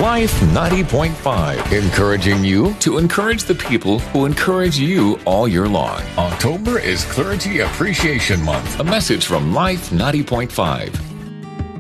Life 90.5, encouraging you to encourage the people who encourage you all year long. October is Clergy Appreciation Month. A message from Life 90.5.